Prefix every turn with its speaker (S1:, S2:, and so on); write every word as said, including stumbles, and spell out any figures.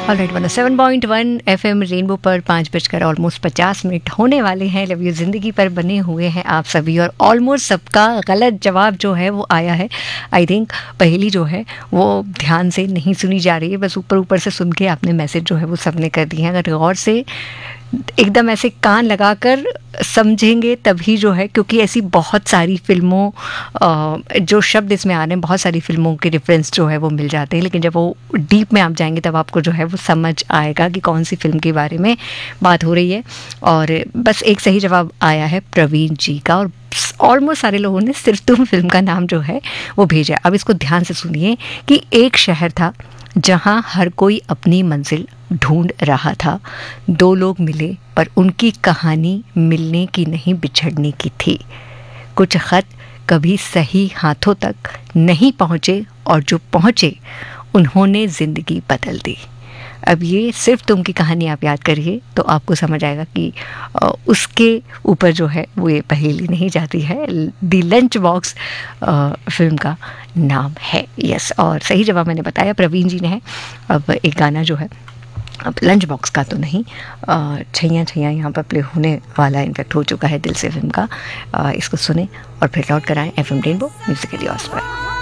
S1: Alright one seven point one F M rainbow पर पाँच बजकर ऑलमोस्ट पचास मिनट होने वाले हैं। लव यू ज़िंदगी पर बने हुए हैं आप सभी, और ऑलमोस्ट सबका गलत जवाब जो है वो आया है। आई थिंक पहली जो है वो ध्यान से नहीं सुनी जा रही है, बस ऊपर ऊपर से सुन के आपने मैसेज जो है वो सबने कर दिए हैं। अगर गौर से एकदम ऐसे कान लगाकर समझेंगे तभी जो है, क्योंकि ऐसी बहुत सारी फिल्मों जो शब्द इसमें आ रहे हैं, बहुत सारी फिल्मों के रेफरेंस जो है वो मिल जाते हैं, लेकिन जब वो डीप में आप जाएंगे तब आपको जो है वो समझ आएगा कि कौन सी फिल्म के बारे में बात हो रही है। और बस एक सही जवाब आया है प्रवीण जी का, और ऑलमोस्ट सारे लोगों ने सिर्फ तुम फिल्म का नाम जो है वो भेजा। अब इसको ध्यान से सुनिए कि एक शहर था जहाँ हर कोई अपनी मंजिल ढूंढ रहा था। दो लोग मिले पर उनकी कहानी मिलने की नहीं, बिछड़ने की थी। कुछ खत कभी सही हाथों तक नहीं पहुँचे, और जो पहुँचे उन्होंने ज़िंदगी बदल दी। अब ये सिर्फ तुम की कहानी आप याद करिए तो आपको समझ आएगा कि उसके ऊपर जो है वो ये पहेली नहीं जाती है। दी लंच बॉक्स फिल्म का नाम है। यस, और सही जवाब मैंने बताया प्रवीण जी ने है। अब एक गाना जो है, अब लंच बॉक्स का तो नहीं, छैया छैया यहाँ पर प्ले होने वाला, इनफेक्ट हो चुका है दिल से फिल्म का। इसको सुने और फिर लौट कर आए एफ एम रेनबो म्यूजिकली ऑस पर।